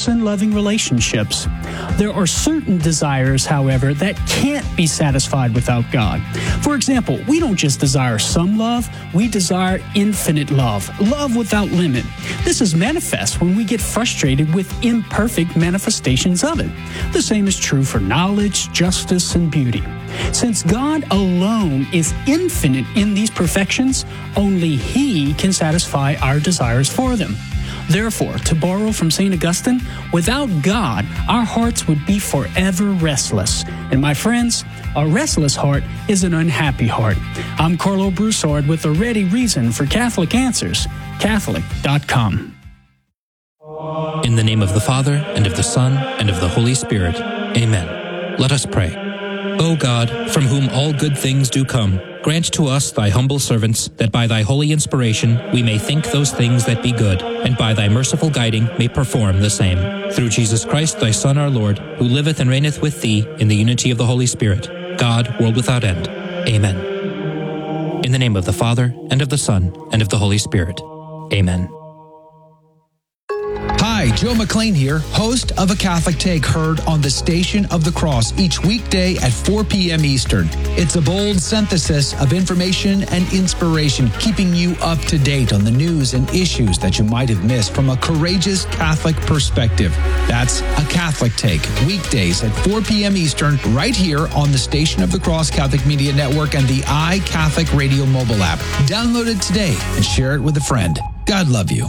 close and loving relationships. There are certain desires, however, that can't be satisfied without God. For example, we don't just desire some love, we desire infinite love, love without limit. This is manifest when we get frustrated with imperfect manifestations of it. The same is true for knowledge, justice, and beauty. Since God alone is infinite in these perfections, only He can satisfy our desires for them. Therefore, to borrow from St. Augustine, without God, our hearts would be forever restless. And my friends, a restless heart is an unhappy heart. I'm Carlo Broussard with a ready reason for Catholic Answers, Catholic.com. In the name of the Father, and of the Son, and of the Holy Spirit. Amen. Let us pray. O God, from whom all good things do come, grant to us, thy humble servants, that by thy holy inspiration we may think those things that be good, and by thy merciful guiding may perform the same. Through Jesus Christ, thy Son, our Lord, who liveth and reigneth with thee in the unity of the Holy Spirit, God, world without end. Amen. In the name of the Father, and of the Son, and of the Holy Spirit. Amen. Hi, Joe McLean here, host of A Catholic Take, heard on the Station of the Cross each weekday at 4 p.m. Eastern. It's a bold synthesis of information and inspiration, keeping you up to date on the news and issues that you might have missed from a courageous Catholic perspective. That's A Catholic Take, weekdays at 4 p.m. Eastern, right here on the Station of the Cross Catholic Media Network and the iCatholic Radio mobile app. Download it today and share it with a friend. God love you.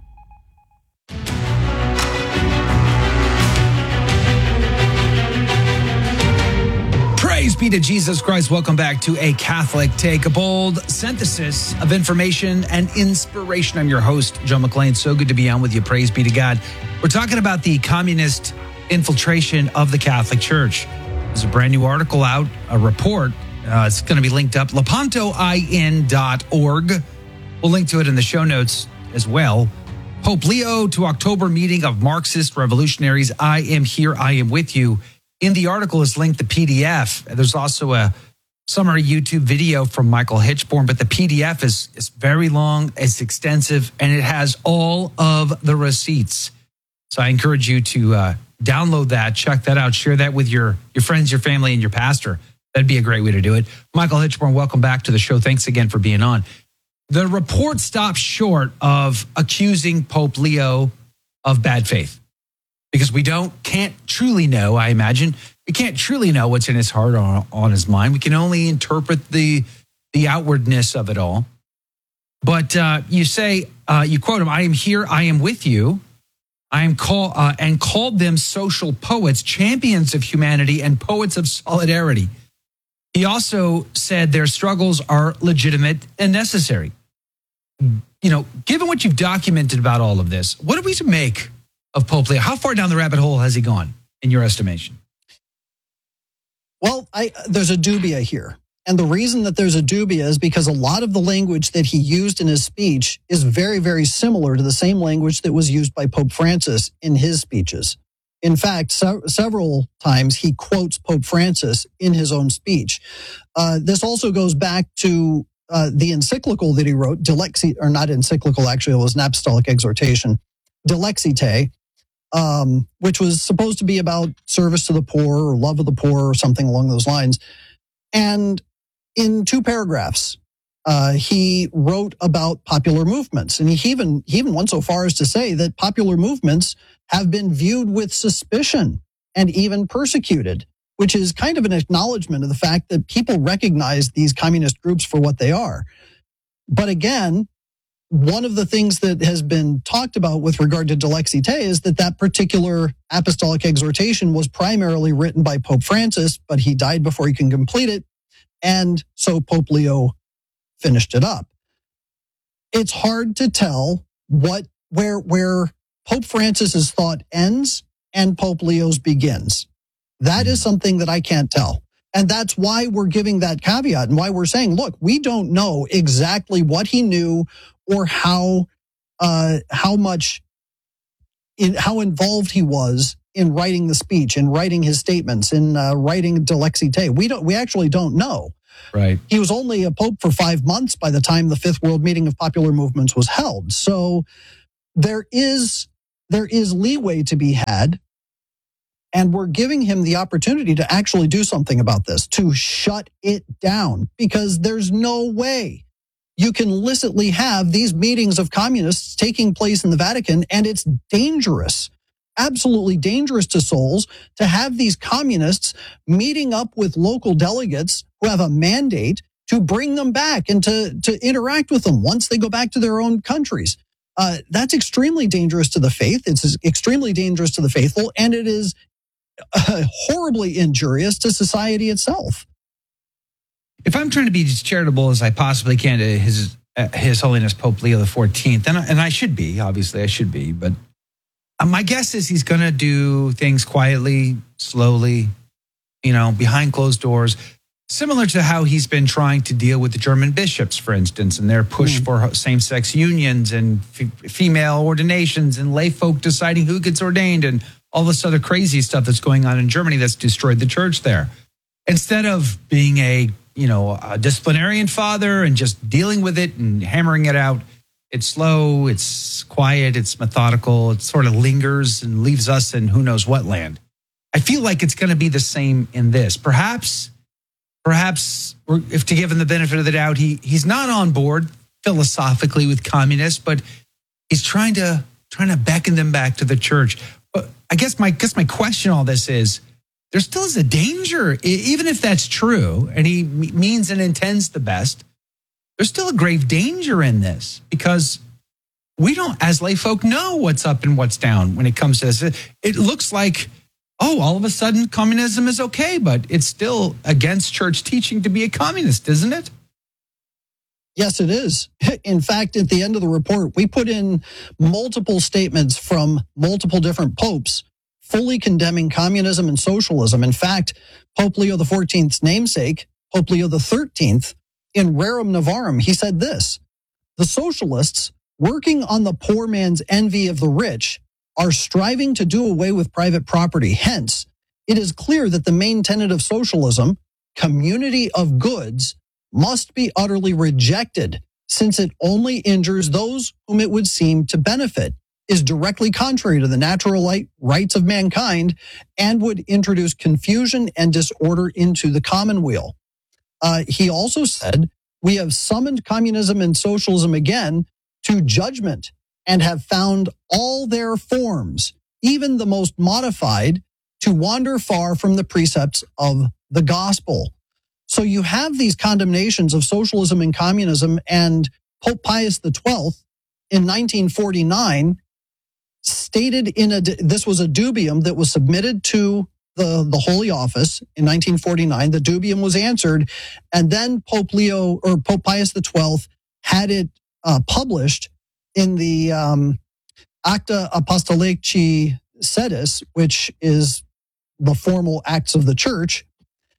Praise be to Jesus Christ. Welcome back to A Catholic Take, a bold synthesis of information and inspiration. I'm your host, Joe McLean. So good to be on with you. Praise be to God. We're talking about the communist infiltration of the Catholic Church. There's a brand new article out, a report. It's going to be linked up, lepantoin.org. We'll link to it in the show notes as well. Pope Leo to October meeting of Marxist revolutionaries. I am here. I am with you. In the article is linked the PDF. There's also a summary YouTube video from Michael Hitchborn, but the PDF is very long, it's extensive, and it has all of the receipts. So I encourage you to download that, check that out, share that with your friends, your family, and your pastor. That'd be a great way to do it. Michael Hitchborn, welcome back to the show. Thanks again for being on. The report stops short of accusing Pope Leo of bad faith, because we can't truly know, I imagine. We can't truly know what's in his heart or on his mind. We can only interpret the outwardness of it all. But you say, you quote him, I am here, I am with you. I am called them social poets, champions of humanity and poets of solidarity. He also said their struggles are legitimate and necessary. You know, given what you've documented about all of this, what are we to make of Pope Leo? How far down the rabbit hole has he gone, in your estimation? Well, there's a dubia here. And the reason that there's a dubia is because a lot of the language that he used in his speech is very, very similar to the same language that was used by Pope Francis in his speeches. In fact, several times he quotes Pope Francis in his own speech. This also goes back to the encyclical that he wrote, or not encyclical, actually, it was an apostolic exhortation, De Lexite, which was supposed to be about service to the poor or love of the poor or something along those lines. And in 2 paragraphs, he wrote about popular movements. And he even went so far as to say that popular movements have been viewed with suspicion and even persecuted, which is kind of an acknowledgement of the fact that people recognize these communist groups for what they are. But again, one of the things that has been talked about with regard to De Lexite is that particular apostolic exhortation was primarily written by Pope Francis, but he died before he can complete it. And so Pope Leo finished it up. It's hard to tell where Pope Francis's thought ends and Pope Leo's begins. That is something that I can't tell. And that's why we're giving that caveat and why we're saying, look, we don't know exactly what he knew or how involved he was in writing the speech, in writing his statements, in writing De Lexite. We actually don't know. Right. He was only a pope for 5 months by the time the Fifth World Meeting of Popular Movements was held. So there is there is leeway to be had. And we're giving him the opportunity to actually do something about this, to shut it down, because there's no way you can illicitly have these meetings of communists taking place in the Vatican, and it's dangerous, absolutely dangerous to souls to have these communists meeting up with local delegates who have a mandate to bring them back and to interact with them once they go back to their own countries. That's extremely dangerous to the faith. It's extremely dangerous to the faithful, and it is horribly injurious to society itself. If I'm trying to be as charitable as I possibly can to His Holiness Pope Leo XIV, and I should be, obviously I should be, but my guess is he's going to do things quietly, slowly, behind closed doors, similar to how he's been trying to deal with the German bishops, for instance, and their push for same-sex unions and female ordinations and lay folk deciding who gets ordained and all this other crazy stuff that's going on in Germany that's destroyed the church there. Instead of being a disciplinarian father and just dealing with it and hammering it out, it's slow, it's quiet, it's methodical, it sort of lingers and leaves us in who knows what land. I feel like it's going to be the same in this. Perhaps, if to give him the benefit of the doubt, he's not on board philosophically with communists, but he's trying to beckon them back to the church. But I guess my question all this is, there still is a danger, even if that's true, and he means and intends the best, there's still a grave danger in this, because we don't, as lay folk, know what's up and what's down when it comes to this. It looks like, all of a sudden communism is okay, but it's still against church teaching to be a communist, isn't it? Yes, it is. In fact, at the end of the report, we put in multiple statements from multiple different popes fully condemning communism and socialism. In fact, Pope Leo XIV's namesake, Pope Leo XIII, in Rerum Novarum, he said this: the socialists, working on the poor man's envy of the rich, are striving to do away with private property. Hence, it is clear that the main tenet of socialism, community of goods, must be utterly rejected, since it only injures those whom it would seem to benefit, is directly contrary to the natural rights of mankind, and would introduce confusion and disorder into the commonweal. He also said, we have summoned communism and socialism again to judgment and have found all their forms, even the most modified, to wander far from the precepts of the gospel. So you have these condemnations of socialism and communism, and Pope Pius XII in 1949 stated this was a dubium that was submitted to the Holy Office in 1949. The dubium was answered, and then Pope Pius XII had it published in the Acta Apostolici Sedis, which is the formal acts of the church.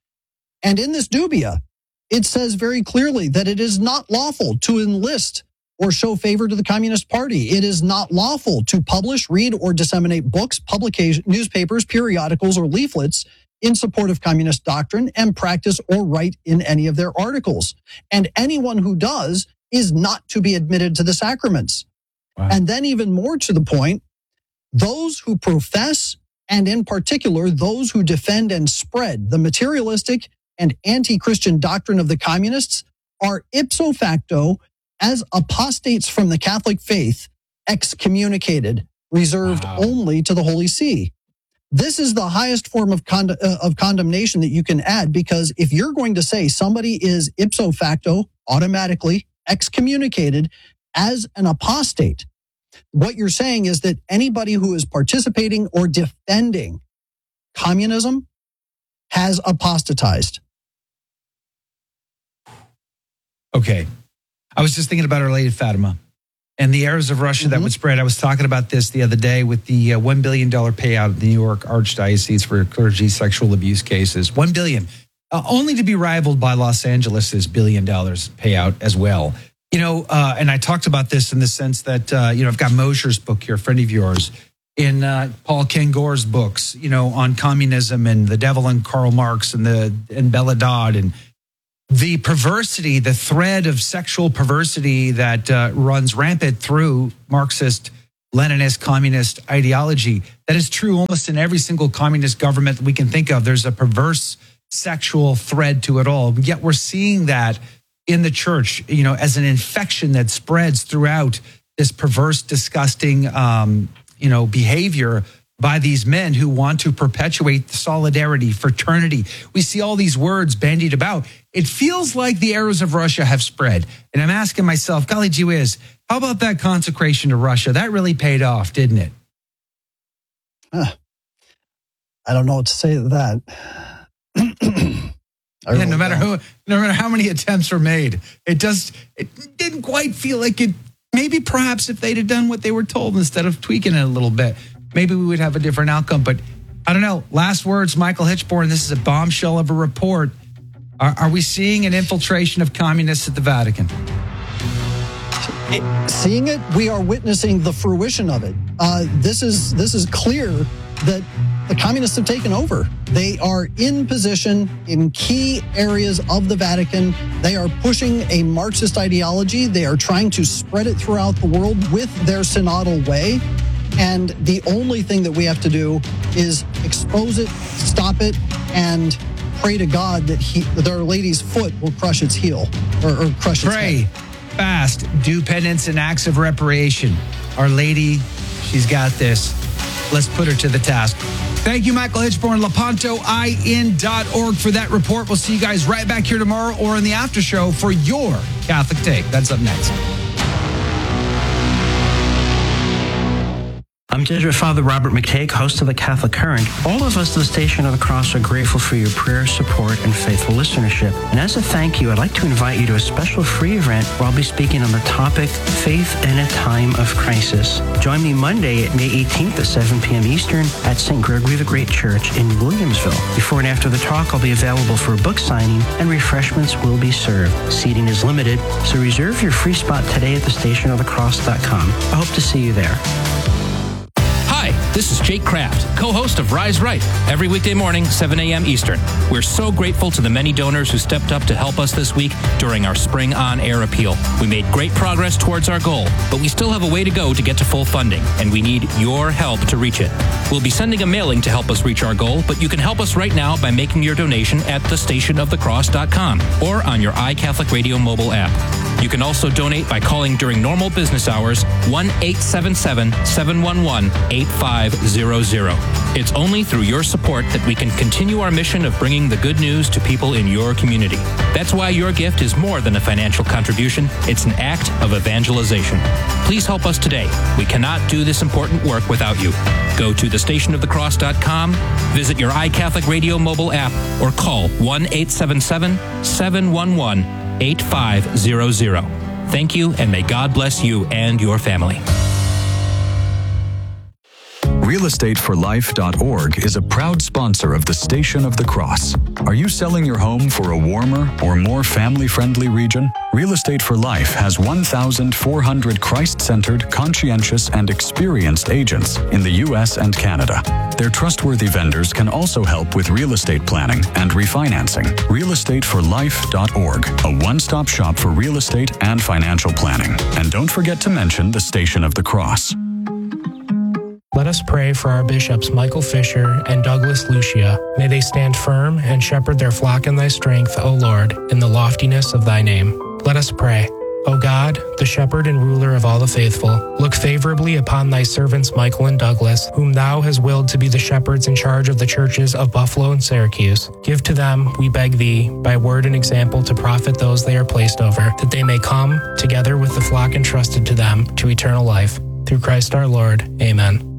And in this dubia, it says very clearly that it is not lawful to enlist or show favor to the Communist Party. It is not lawful to publish, read, or disseminate books, publications, newspapers, periodicals, or leaflets in support of communist doctrine and practice or write in any of their articles. And anyone who does is not to be admitted to the sacraments. Wow. And then even more to the point, those who profess, and in particular, those who defend and spread the materialistic and anti-Christian doctrine of the communists are ipso facto, as apostates from the Catholic faith, excommunicated, reserved only to the Holy See. This is the highest form of condemnation that you can add, because if you're going to say somebody is ipso facto, automatically excommunicated as an apostate, what you're saying is that anybody who is participating or defending communism has apostatized. Okay. I was just thinking about Our Lady of Fatima and the errors of Russia that would spread. I was talking about this the other day with the $1 billion payout of the New York Archdiocese for clergy sexual abuse cases. $1 billion, only to be rivaled by Los Angeles's $1 billion payout as well. And I talked about this in the sense that, I've got Mosher's book here, a friend of yours, in Paul Ken Gore's books, on communism and the devil and Karl Marx and Bella Dodd, and the perversity, the thread of sexual perversity that runs rampant through Marxist Leninist communist ideology. That is true almost in every single communist government that we can think of. There's a perverse sexual thread to it all. Yet we're seeing that in the church, as an infection that spreads throughout this perverse, disgusting, behavior by these men who want to perpetuate solidarity, fraternity. We see all these words bandied about. It feels like the arrows of Russia have spread. And I'm asking myself, golly gee whiz, how about that consecration to Russia? That really paid off, didn't it? I don't know what to say to that. No matter how many attempts were made, it didn't quite feel like it. Maybe perhaps if they'd have done what they were told instead of tweaking it a little bit, maybe we would have a different outcome. But I don't know. Last words, Michael Hichborn. This is a bombshell of a report. Are we seeing an infiltration of communists at the Vatican? Seeing it, we are witnessing the fruition of it. This is clear that the communists have taken over. They are in position in key areas of the Vatican. They are pushing a Marxist ideology. They are trying to spread it throughout the world with their synodal way. And the only thing that we have to do is expose it, stop it, and pray to God that Our Lady's foot will crush its heel or crush its head. Fast, do penance and acts of reparation. Our Lady, she's got this. Let's put her to the task. Thank you, Michael Hichborn, lepantoin.org for that report. We'll see you guys right back here tomorrow or in the after show for your Catholic Take. That's up next. I'm Jesuit Father Robert McTague, host of The Catholic Current. All of us at the Station of the Cross are grateful for your prayer, support, and faithful listenership. And as a thank you, I'd like to invite you to a special free event where I'll be speaking on the topic, Faith in a Time of Crisis. Join me Monday at May 18th at 7 p.m. Eastern at St. Gregory the Great Church in Williamsville. Before and after the talk, I'll be available for a book signing, and refreshments will be served. Seating is limited, so reserve your free spot today at thestationofthecross.com. I hope to see you there. This is Jake Kraft, co-host of Rise Right, every weekday morning, 7 a.m. Eastern. We're so grateful to the many donors who stepped up to help us this week during our Spring On Air appeal. We made great progress towards our goal, but we still have a way to go to get to full funding, and we need your help to reach it. We'll be sending a mailing to help us reach our goal, but you can help us right now by making your donation at thestationofthecross.com or on your iCatholic Radio mobile app. You can also donate by calling during normal business hours 1-877-711-8500. It's only through your support that we can continue our mission of bringing the good news to people in your community. That's why your gift is more than a financial contribution. It's an act of evangelization. Please help us today. We cannot do this important work without you. Go to thestationofthecross.com, visit your iCatholic Radio mobile app, or call 1-877-711-8500. Thank you, and may God bless you and your family. RealEstateForLife.org is a proud sponsor of the Station of the Cross. Are you selling your home for a warmer or more family-friendly region? Real Estate for Life has 1,400 Christ-centered, conscientious, and experienced agents in the U.S. and Canada. Their trustworthy vendors can also help with real estate planning and refinancing. RealEstateForLife.org, a one-stop shop for real estate and financial planning. And don't forget to mention the Station of the Cross. Let us pray for our bishops Michael Fisher and Douglas Lucia. May they stand firm and shepherd their flock in thy strength, O Lord, in the loftiness of thy name. Let us pray. O God, the shepherd and ruler of all the faithful, look favorably upon thy servants Michael and Douglas, whom thou hast willed to be the shepherds in charge of the churches of Buffalo and Syracuse. Give to them, we beg thee, by word and example to profit those they are placed over, that they may come, together with the flock entrusted to them, to eternal life. Through Christ our Lord. Amen.